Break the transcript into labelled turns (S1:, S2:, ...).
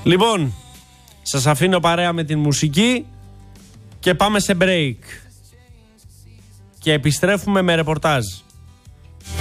S1: Λοιπόν, σας αφήνω παρέα με την μουσική και πάμε σε break. Και επιστρέφουμε με ρεπορτάζ.